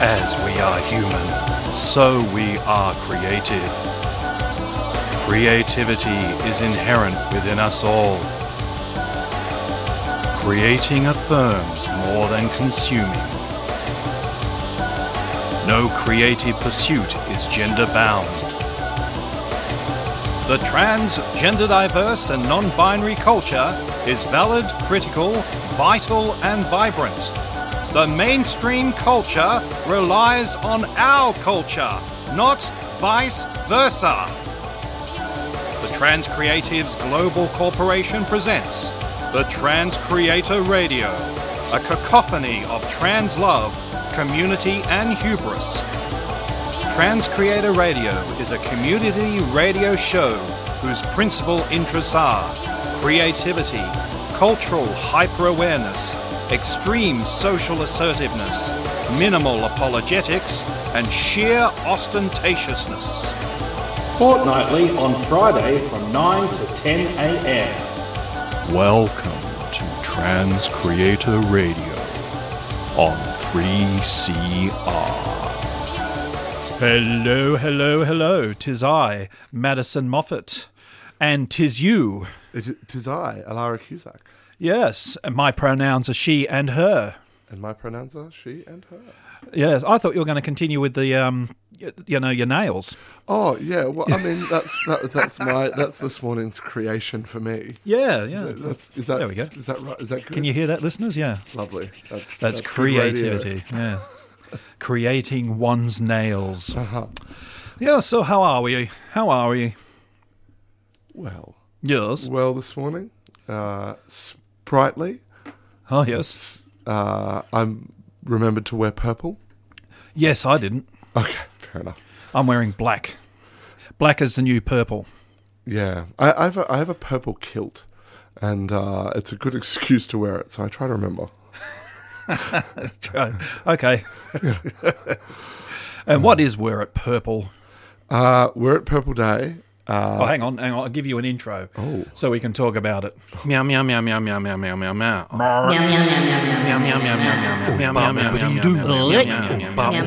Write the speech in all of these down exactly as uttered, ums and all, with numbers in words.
As we are human, so we are creative. Creativity is inherent within us all. Creating affirms more than consuming. No creative pursuit is gender-bound. The trans, gender-diverse and non-binary culture is valid, critical, vital and vibrant. The mainstream culture relies on our culture, not vice versa. The Trans Creatives Global Corporation presents the Trans Creator Radio, a cacophony of trans love, community and hubris. Trans Creator Radio is a community radio show whose principal interests are creativity, cultural hyper-awareness, extreme social assertiveness, minimal apologetics, and sheer ostentatiousness. Fortnightly on Friday from nine to ten a.m. Welcome to Trans Creator Radio on three C R. Hello, hello, hello. 'Tis I, Madison Moffat, and 'tis you. It, 'tis I, Alara Cusack. Yes, and my pronouns are she and her. And my pronouns are she and her. Yes, I thought you were going to continue with the, um, y- you know, your nails. Oh yeah, well, I mean that's that, that's my that's this morning's creation for me. Yeah, yeah. That's, is that There we go. Is that right? Is that good? Can you hear that, listeners? Yeah. Lovely. That's That's, that's good creativity. Yeah. Creating one's nails. radio. Uh-huh. Yeah, so how are we? How are we? Well, Yes. well, this morning, uh, sprightly. Oh, yes. Uh, I'm remembered to wear purple. Yes, I didn't. Okay, fair enough. I'm wearing black. Black is the new purple. Yeah, I, I have a, I have a purple kilt, and uh, it's a good excuse to wear it. So I try to remember. Okay. And what is Wear It Purple? Uh, we're at Purple Day. Uh, Oh, hang on, hang on. I'll give you an intro Oh. so we can talk about it. Meow, meow, meow, meow, meow, meow, meow, meow, meow. Meow, meow, meow, meow, meow, meow, Meow, meow, meow, meow, meow, meow, meow, meow, meow, meow, meow, meow, meow,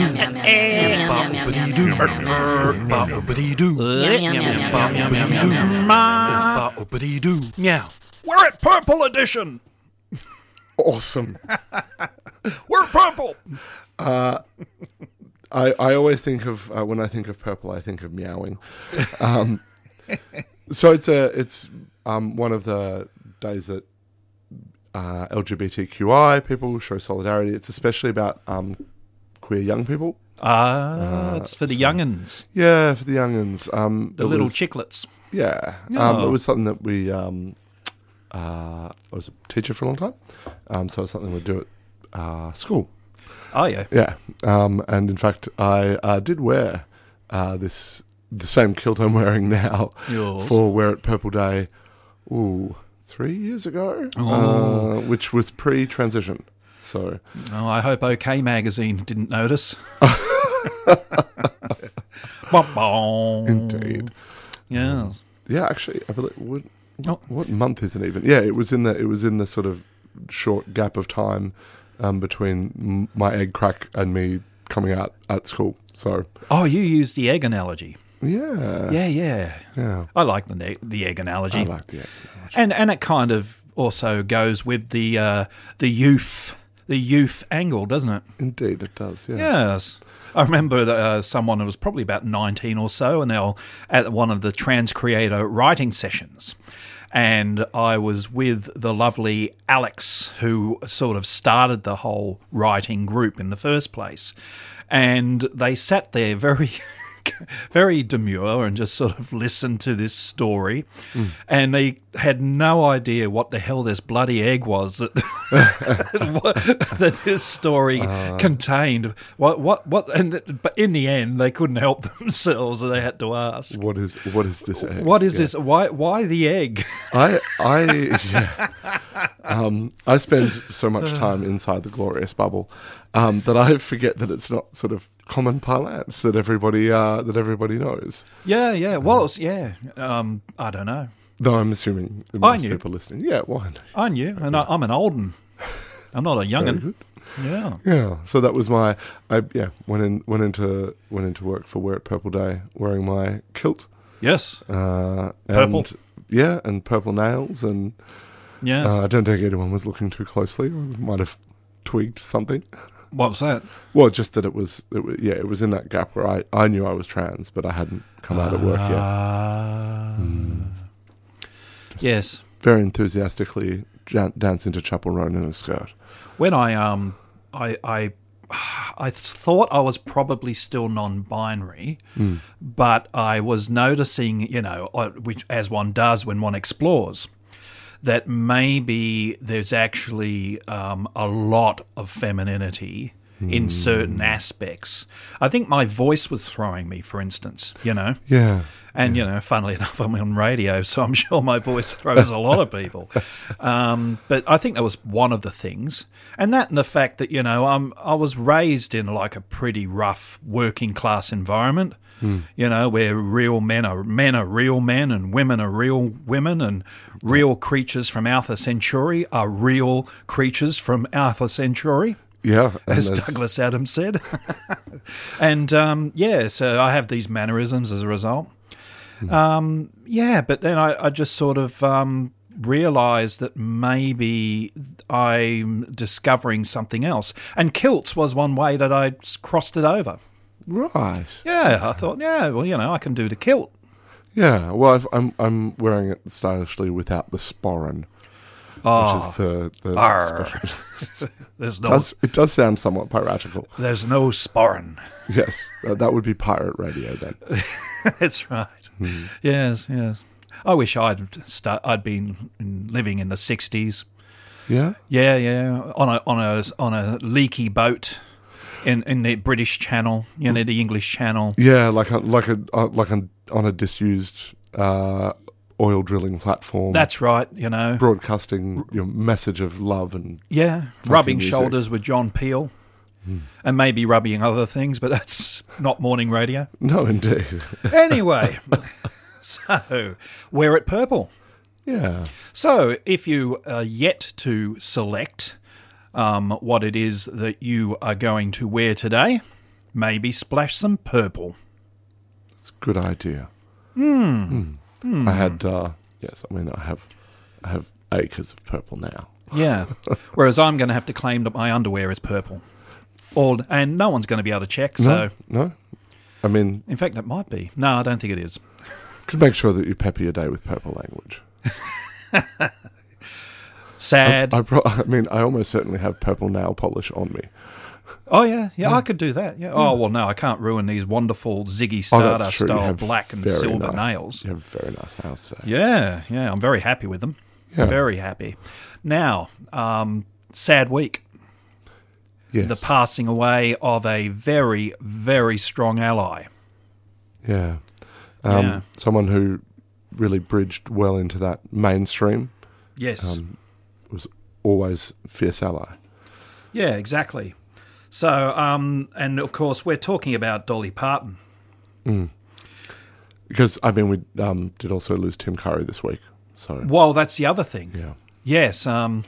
meow, meow. Meow. We're at Purple Edition. Awesome. We're purple. I, I always think of uh, when I think of purple, I think of meowing. Um, so it's a it's um, one of the days that uh, L G B T Q I people show solidarity. It's especially about um, queer young people. Ah, it's for the young'uns, Yeah, for the young'uns. Um, the it little was- chicklets. Yeah, um, Oh. it was something that we. Um, uh, I was a teacher for a long time, um, so it's something we do at uh, school. Oh, yeah. Yeah, um, and in fact, I uh, did wear uh, this the same kilt I'm wearing now Yours. for Wear It Purple Day. Ooh, three years ago, Oh. uh, which was pre-transition. So Oh, I hope OK Magazine didn't notice. Bum, bum. indeed, Yes. yeah. Actually, I believe what, Oh. what month is it even? Yeah, it was in the it was in the sort of short gap of time um, between m- my egg crack and me coming out at school. So Oh, you used the egg analogy. yeah, Yeah, yeah. yeah. I like the ne- the egg analogy. I like the egg. and and it kind of also goes with the uh, the youth the youth angle, doesn't it? Indeed, it does. Yeah. Yes. I remember that, uh, someone who was probably about nineteen or so, and they were at one of the Trans Creator writing sessions. And I was with the lovely Alex, who sort of started the whole writing group in the first place. And they sat there very, very demure and just sort of listened to this story. Mm. And they had no idea what the hell this bloody egg was that that this story uh, contained. What what what? And but in the end, they couldn't help themselves, so they had to ask, "What is what is this egg? What is yeah. this? Why why the egg?" I I yeah. um, I spend so much time inside the glorious bubble um, that I forget that it's not sort of common parlance that everybody uh, that everybody knows. Yeah, yeah. Well, it's, yeah. Um, I don't know. Though I'm assuming I most knew. people listening. Yeah, well, I know. I knew, and I, I'm an old one. I'm not a Very young'un. good. Yeah. Yeah, so that was my. I yeah went in went into went into work for Wear It Purple Day wearing my kilt. Yes. Uh, Purple. And, yeah, and purple nails, and Yes. uh, I don't think anyone was looking too closely. Or might have twigged something. What was that? Well, just that it was, it was. Yeah, it was in that gap where I, I knew I was trans, but I hadn't come out at work yet. Uh, Mm. Yes. Very enthusiastically jan- dancing to Chapel Roan in a skirt. When I um I I I thought I was probably still non-binary, Mm. but I was noticing, you know, uh, which as one does when one explores, that maybe there's actually um, a lot of femininity in certain aspects. I think my voice was throwing me, for instance, you know. Yeah. And, you know, funnily enough, I'm on radio, so I'm sure my voice throws a lot of people. Um, but I think that was one of the things. And that and the fact that, you know, I'm, I was raised in like a pretty rough working class environment, mm. you know, where real men are men are real men and women are real women and real creatures from Alpha Centauri are real creatures from Alpha Centauri. Yeah, and As there's- Douglas Adams said. And, um, yeah, so I have these mannerisms as a result. Um, yeah, but then I, I just sort of um, realised that maybe I'm discovering something else. And kilts was one way that I crossed it over. Right. Yeah, I thought, yeah, well, you know, I can do the kilt. Yeah. Well, I've, I'm I'm wearing it stylishly without the sporran, Oh, which is the, the arr. special. there's It no, does, it does sound somewhat piratical. there's no sporran. Yes, that, that would be pirate radio then. That's right. Hmm. Yes, yes. I wish I'd start, I'd been living in the sixties. Yeah. Yeah, yeah, on a on a on a leaky boat in in the British Channel, you know, the English Channel. Yeah, like a like a uh, like a, on a disused uh, oil drilling platform. That's right, you know. broadcasting your message of love and Yeah, rubbing music. shoulders with John Peel, and maybe rubbing other things, but that's not morning radio. no, indeed. Anyway, so Wear It Purple. Yeah. So, if you are yet to select um, what it is that you are going to wear today, maybe splash some purple. It's a good idea. Hmm. Mm. I had, uh, yes, I mean, I have, I have acres of purple now. Yeah. Whereas I'm going to have to claim that my underwear is purple. Or, and no one's going to be able to check, so... No, no. I mean, In fact, it might be. No, I don't think it is. could make sure that you pepper your day with purple language. Sad. I, pro- I mean, I almost certainly have purple nail polish on me. oh, yeah. Yeah, I could do that. Yeah. Oh, well, no, I can't ruin these wonderful Ziggy Oh, Stardust that's true. You style have black and very silver nice- nails. You have very nice nails today. Yeah, yeah. I'm very happy with them. Yeah. Very happy. Now, um, sad week. Yes. The passing away of a very, very strong ally. Yeah. Um, Yeah. Someone who really bridged well into that mainstream, Yes. um, was always fierce ally. Yeah, exactly. So, um, and of course, we're talking about Dolly Parton. Because, I mean, we um, did also lose Tim Curry this week. So, Well, that's the other thing. yeah. Yes. Um,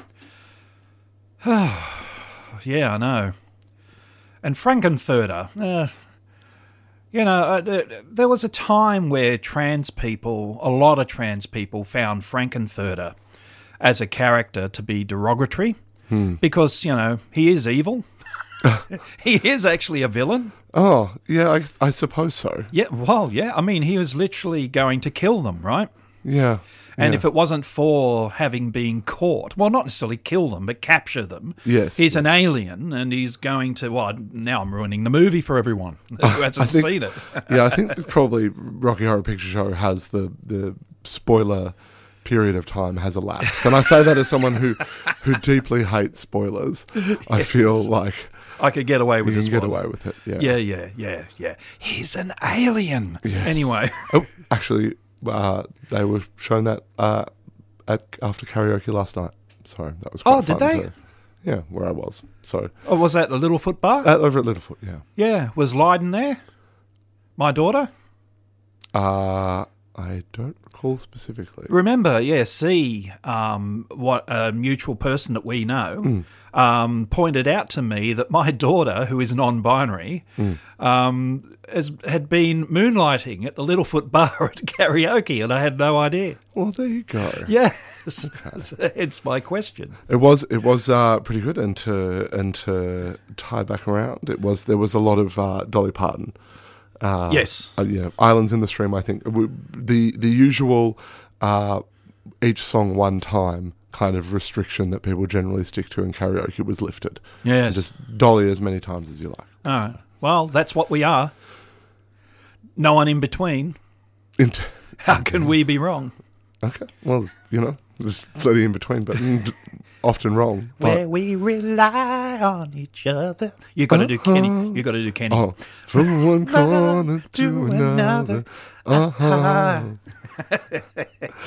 yeah, I know. And Frankenfurter, uh, you know, uh, there, there was a time where trans people, a lot of trans people, found Frankenfurter as a character to be derogatory because, you know, he is evil. He is actually a villain. Oh, yeah, I, I suppose so. Yeah, well, yeah. I mean, he was literally going to kill them, right? Yeah. And yeah. if it wasn't for having been caught, well, not necessarily kill them, but capture them. Yes, He's yes. an alien and he's going to, well, now I'm ruining the movie for everyone who hasn't think- seen it. yeah, I think probably Rocky Horror Picture Show has the, the spoiler period of time has elapsed. And I say that as someone who, who deeply hates spoilers. I feel like I could get away you with can this get one. away with it. Yeah. Yeah, yeah, yeah, yeah. He's an alien. Yes. Anyway. Oh, actually, uh, they were showing that uh, at after karaoke last night. So that was quite Oh, did fun they? too. Yeah, where I was. So Oh, was that the Littlefoot Bar? uh, over at Littlefoot, yeah. yeah. Was Lydon there? My daughter? Uh, I don't recall specifically. Remember, yeah, C, um, what a mutual person that we know, Mm. um, pointed out to me that my daughter, who is non-binary, Mm. um, has, had been moonlighting at the Littlefoot Bar at karaoke, and I had no idea. Well, there you go. Yes, okay. Hence my question. It was it was uh, pretty good, and to and to tie back around, it was there was a lot of uh, Dolly Parton. Uh, Yes. uh, yeah, Islands in the Stream. I think W- the the usual uh, each song one time kind of restriction that people generally stick to in karaoke was lifted. Yes. And just Dolly as many times as you like. All right. Well, that's what we are. No one in between. Int- How can we be wrong? okay. Well, you know, there's plenty in between, but mm, often wrong. But- Where we rely on each other. You got to do Kenny. You got to do Kenny. Oh, from one corner to, to another. another. Uh-huh.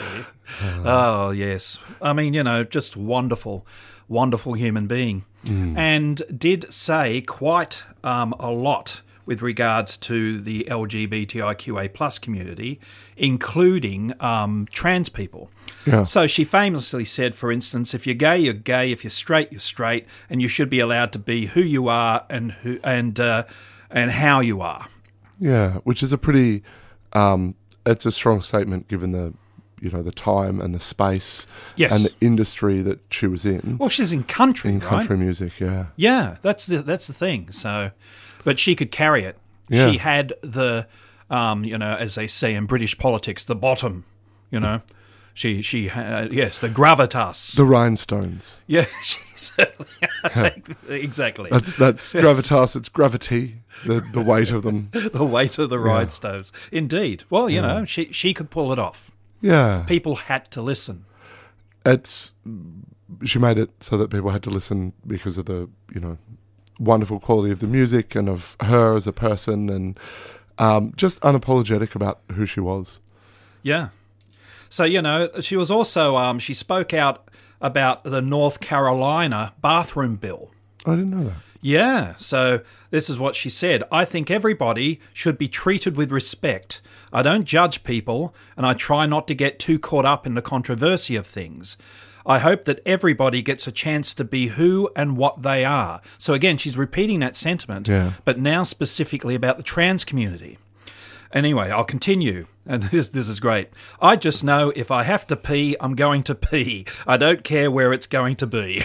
Oh, yes. I mean, you know, just wonderful, wonderful human being. Mm. And did say quite um, a lot with regards to the L G B T I Q A plus community, including um, trans people. Yeah. So she famously said, for instance, if you're gay, you're gay. If you're straight, you're straight. And you should be allowed to be who you are and who and uh, and how you are. Yeah, which is a pretty, um, it's a strong statement given the, you know, the time and the space Yes. and the industry that she was in. Well, she's in country, in right? country music, yeah. Yeah, that's the that's the thing. So, but she could carry it. Yeah. She had the, um, you know, as they say in British politics, the bottom. You know, she she had, yes, the gravitas. The Rhinestones. Yeah, she certainly exactly. That's that's Yes. gravitas, it's gravity, the, the weight of them. The weight of the rhinestones. Indeed. Well, you know, she she could pull it off. Yeah. People had to listen. It's, she made it so that people had to listen because of the, you know, wonderful quality of the music and of her as a person, and um, just unapologetic about who she was. Yeah. So, you know, she was also, um, she spoke out about the North Carolina bathroom bill. I didn't know that. Yeah, so this is what she said. I think everybody should be treated with respect. I don't judge people, and I try not to get too caught up in the controversy of things. I hope that everybody gets a chance to be who and what they are. So again, she's repeating that sentiment, Yeah. but now specifically about the trans community. Anyway, I'll continue. And this, this is great. I just know if I have to pee, I'm going to pee. I don't care where it's going to be.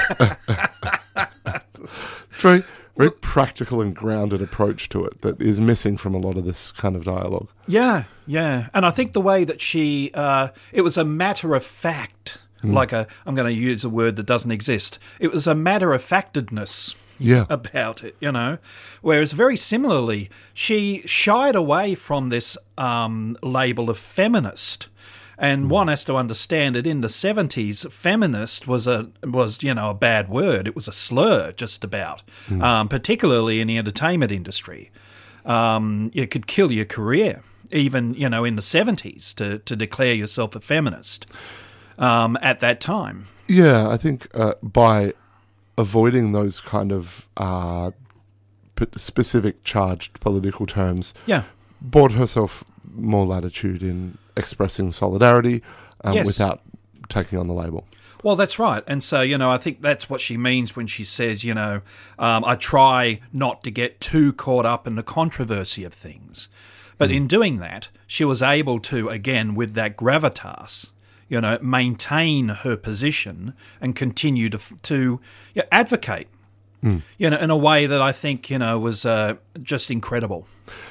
It's very, very practical and grounded approach to it that is missing from a lot of this kind of dialogue. Yeah, yeah. And I think the way that she, uh, it was a matter of fact, like a, I'm going to use a word that doesn't exist. It was a matter of factedness Yeah. about it, you know. Whereas very similarly, she shied away from this um, label of feminist. And one has to understand that in the seventies, feminist was a was you know a bad word. It was a slur, just about, um, particularly in the entertainment industry. Um, it could kill your career, even you know in the seventies, to to declare yourself a feminist um, at that time. Yeah, I think uh, by avoiding those kind of uh, p- specific charged political terms, Yeah, bought herself more latitude in expressing solidarity um, Yes. without taking on the label. well, that's right. And so, you know, I think that's what she means when she says, you know, um, I try not to get too caught up in the controversy of things. But in doing that, she was able to, again, with that gravitas, you know, maintain her position and continue to to yeah, advocate, you know, in a way that I think, you know, was uh, just incredible.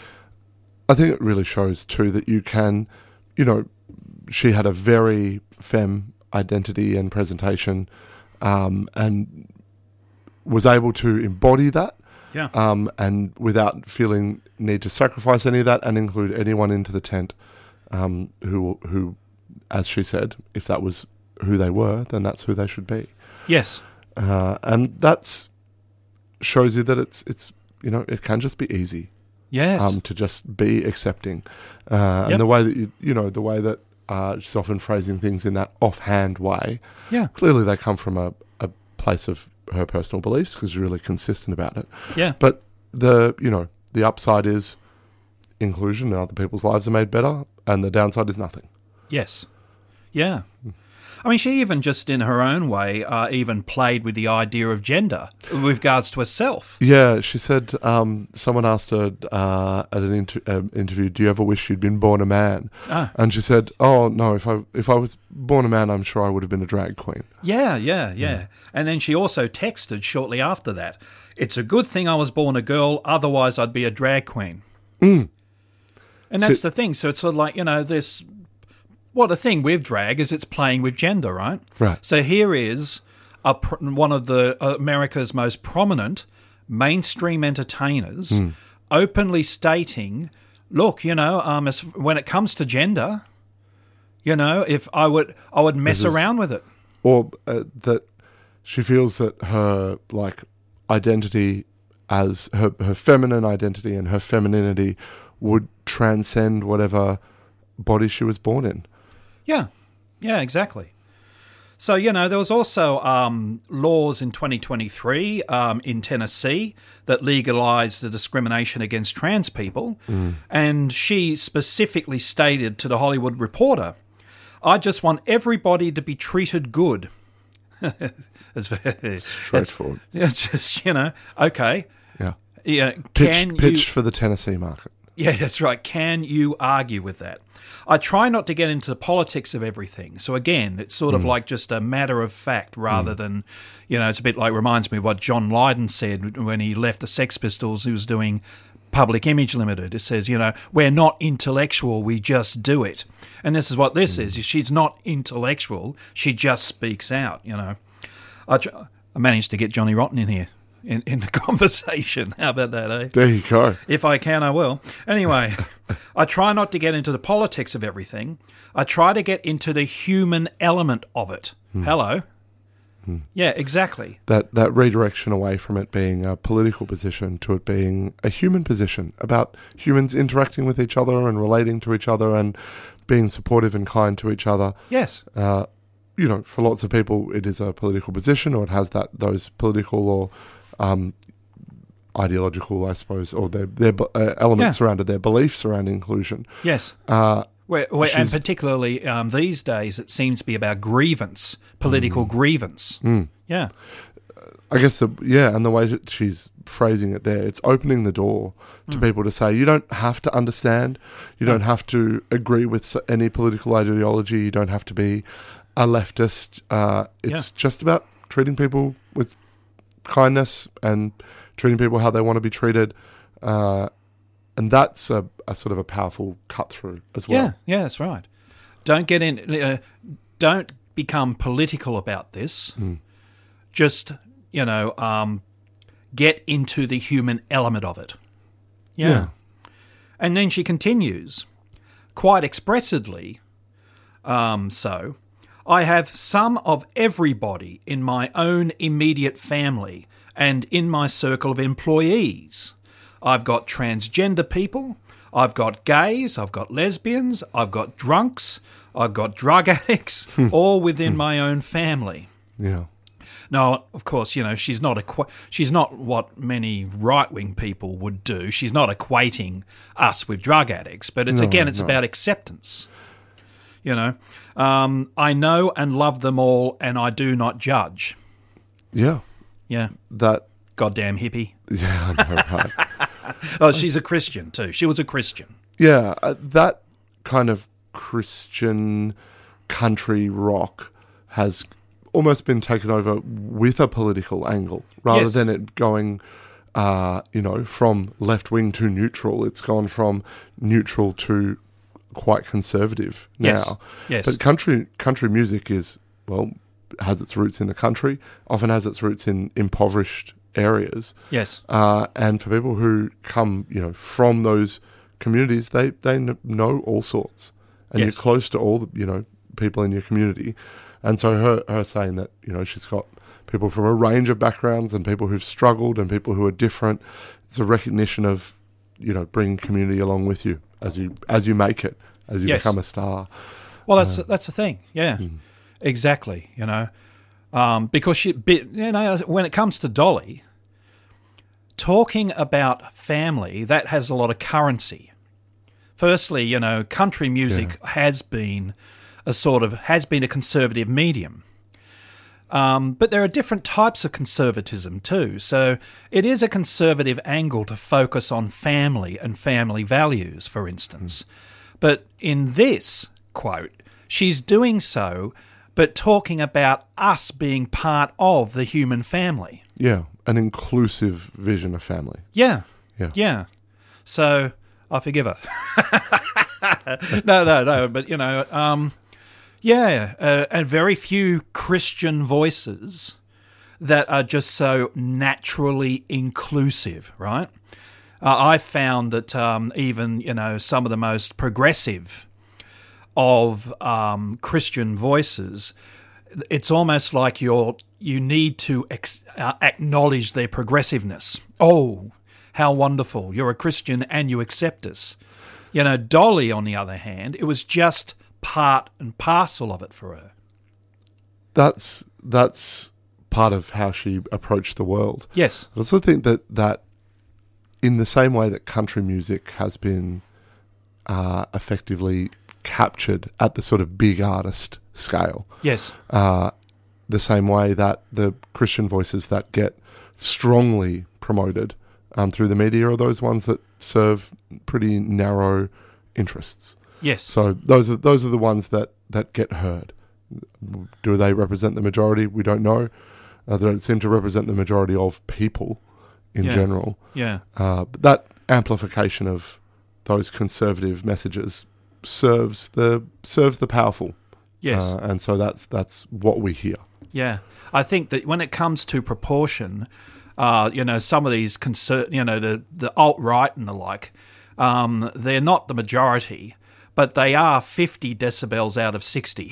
I think it really shows too that you can, you know, she had a very femme identity and presentation, um, and was able to embody that, Yeah. um, and without feeling need to sacrifice any of that, and include anyone into the tent, um, who, who, as she said, if that was who they were, then that's who they should be, Yes. uh, and that's shows you that it's it's you know it can just be easy. Yes. Um, to just be accepting, uh, Yep. and the way that you, you know, the way that uh, she's often phrasing things in that offhand way. Yeah. Clearly, they come from a, a place of her personal beliefs because she's really consistent about it. Yeah. But the, you know, the upside is inclusion and other people's lives are made better. and the downside is nothing. Yes. Yeah. I mean, she even just in her own way uh, even played with the idea of gender with regards to herself. Yeah, she said, um, someone asked her uh, at an inter- um, interview, do you ever wish you'd been born a man? Ah. And she said, oh, no, if I if I was born a man, I'm sure I would have been a drag queen. Yeah, yeah, yeah. Mm. And then she also texted shortly after that, it's a good thing I was born a girl, otherwise I'd be a drag queen. Mm. And that's she- the thing. So it's sort of like, you know, this... Well, the thing with drag is it's playing with gender, right? Right. So here is a, one of the uh, America's most prominent mainstream entertainers mm. openly stating, look, you know, um, as, when it comes to gender, you know, if I would, I would mess is, around with it. Or uh, that she feels that her, like, identity as her, her feminine identity and her femininity would transcend whatever body she was born in. Yeah, yeah, exactly. So, you know, there was also um, laws in twenty twenty-three um, in Tennessee that legalised the discrimination against trans people. Mm. And she specifically stated to The Hollywood Reporter, I just want everybody to be treated good. It's very straightforward. It's just, you know, okay. Yeah. Yeah. Pitched, can pitched you, for the Tennessee market. Yeah, that's right. Can you argue with that? I try not to get into the politics of everything. So again, it's sort of mm. like just a matter of fact rather mm. than, you know, it's a bit like, reminds me of what John Lydon said when he left the Sex Pistols. He was doing Public Image Limited. It says, you know, we're not intellectual, we just do it. And this is what this mm. is. She's not intellectual, she just speaks out, you know. I, tr- I managed to get Johnny Rotten in here. In, in the conversation. How about that, eh? There you go. If I can, I will. Anyway, I try not to get into the politics of everything. I try to get into the human element of it. Hmm. Hello? Hmm. Yeah, exactly. That that redirection away from it being a political position to it being a human position about humans interacting with each other and relating to each other and being supportive and kind to each other. Yes. Uh, you know, for lots of people, it is a political position or it has that those political or Um, ideological, I suppose, or their their uh, elements yeah. surrounded their beliefs around inclusion. Yes, uh, where, where, and particularly um, these days, it seems to be about grievance, political mm. grievance. Mm. Yeah, I guess the yeah, and the way that she's phrasing it there, it's opening the door to mm. people to say you don't have to understand, you don't have to agree with any political ideology, you don't have to be a leftist. Uh, it's yeah. just about treating people with kindness and treating people how they want to be treated, uh, and that's a, a sort of a powerful cut through as well. Yeah, yeah, that's right. Don't get in. Uh, don't become political about this. Mm. Just you know, um, get into the human element of it. Yeah. yeah. And then she continues, quite expressively. Um, so. I have some of everybody in my own immediate family and in my circle of employees. I've got transgender people, I've got gays, I've got lesbians, I've got drunks, I've got drug addicts, all within my own family. Yeah. Now, of course, you know, she's not equ- she's not what many right-wing people would do. She's not equating us with drug addicts, but it's no, again, it's no. about acceptance. You know, um, I know and love them all, and I do not judge. Yeah, yeah. That goddamn hippie. Yeah, I know, right. Oh, she's a Christian too. She was a Christian. Yeah, uh, that kind of Christian country rock has almost been taken over with a political angle, rather yes. than it going, uh, you know, from left wing to neutral. It's gone from neutral to quite conservative now. Yes. Yes. But country country music is, well, has its roots in the country, often has its roots in impoverished areas. Yes. Uh, and for people who come, you know, from those communities, they, they know all sorts. And yes. you're close to all the, you know, people in your community. And so her, her saying that, you know, she's got people from a range of backgrounds and people who've struggled and people who are different, it's a recognition of, you know, bringing community along with you as you as you make it, as you yes. become a star. Well, that's uh, that's the thing, yeah, mm. exactly. You know, um, because she, you know, when it comes to Dolly, talking about family, that has a lot of currency. Firstly, you know, country music yeah. has been a sort of has been a conservative medium. Um, but there are different types of conservatism too. So it is a conservative angle to focus on family and family values, for instance. Mm. But in this quote, she's doing so, but talking about us being part of the human family. Yeah, an inclusive vision of family. Yeah, yeah. yeah. So I forgive her. no, no, no. But, you know... Um, Yeah, uh, and very few Christian voices that are just so naturally inclusive, right? Uh, I found that um, even, you know, some of the most progressive of um, Christian voices, it's almost like you're you need to ex- uh, acknowledge their progressiveness. Oh, how wonderful! You're a Christian and you accept us. You know, Dolly, on the other hand, it was just part and parcel of it for her. That's that's part of how she approached the world. Yes. I also think that, that in the same way that country music has been uh, effectively captured at the sort of big artist scale. Yes. Uh, the same way that the Christian voices that get strongly promoted um, through the media are those ones that serve pretty narrow interests. Yes. So those are those are the ones that, that get heard. Do they represent the majority? We don't know. Uh, they don't seem to represent the majority of people in yeah. general. Yeah. Uh, but that amplification of those conservative messages serves the serves the powerful. Yes. Uh, and so that's that's what we hear. Yeah. I think that when it comes to proportion, uh, you know, some of these conser- you know, the the alt-right and the like, um, they're not the majority. But they are fifty decibels out of sixty.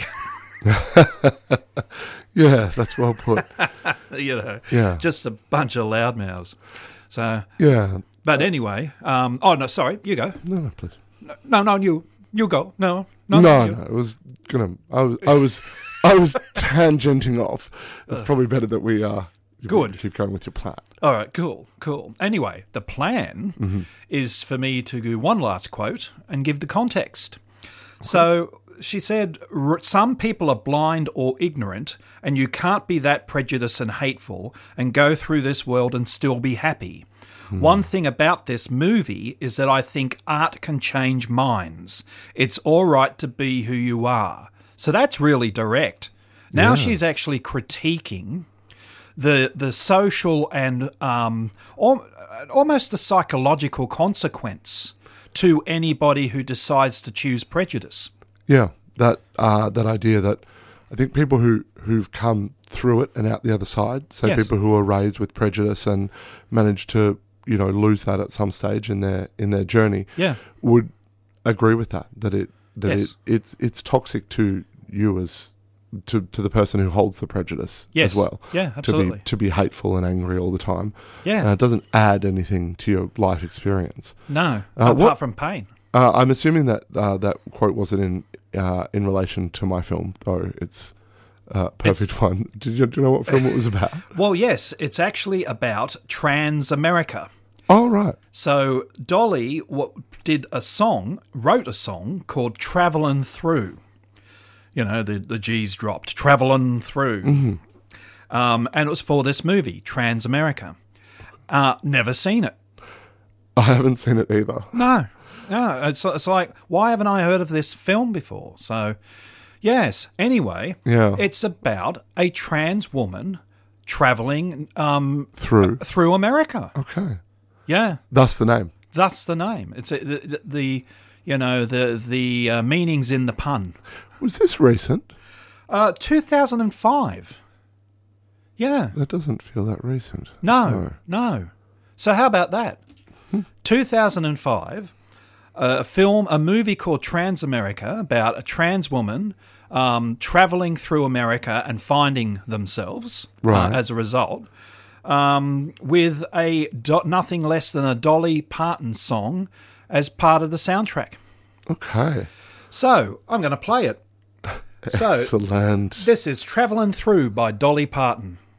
Yeah, that's well put. you know, yeah. just a bunch of loudmouths. So, yeah. But anyway, um, oh no, sorry, you go. No, no, please. No, no, you, you go. No, no, no, no. no it was gonna. I was, I was, I was tangenting off. It's uh, probably better that we uh good keep going with your plan. All right, cool, cool. Anyway, the plan mm-hmm. is for me to do one last quote and give the context. Okay. So she said, some people are blind or ignorant, and you can't be that prejudiced and hateful and go through this world and still be happy. Hmm. One thing about this movie is that I think art can change minds. It's all right to be who you are. So that's really direct. Now yeah. she's actually critiquing the the social and um, al- almost the psychological consequence to anybody who decides to choose prejudice. Yeah, that uh, that idea that I think people who, who've come through it and out the other side, so yes. people who are raised with prejudice and manage to, you know, lose that at some stage in their in their journey, yeah. would agree with that, that it that yes. it, it's it's toxic to you as to to the person who holds the prejudice yes. as well. Yeah, absolutely. To be to be hateful and angry all the time. Yeah. Uh, it doesn't add anything to your life experience. No, uh, apart what, from pain. Uh, I'm assuming that uh, that quote wasn't in uh, in relation to my film, though. It's a perfect it's, one. Did you, do you know what film it was about? Well, yes, it's actually about Trans America. Oh, right. So Dolly w- did a song, wrote a song called Travelin' Through. You know, the, the G's dropped, Travelin' Through. Mm-hmm. Um, and it was for this movie, Trans America. Uh, never seen it. I haven't seen it either. No. No, it's, it's like, why haven't I heard of this film before? So, yes. Anyway, yeah. it's about a trans woman traveling um, through through America. Okay. Yeah. That's the name. That's the name. It's a, the, the you know the the uh, meaning's in the pun. Was this recent? Uh, two thousand five. Yeah. That doesn't feel that recent. No, no. no. So how about that? two thousand five. A film, a movie called Trans America, about a trans woman um, traveling through America and finding themselves right. uh, as a result, um, with a do- nothing less than a Dolly Parton song as part of the soundtrack. Okay. So I'm going to play it. So excellent. This is Travelin' Through by Dolly Parton.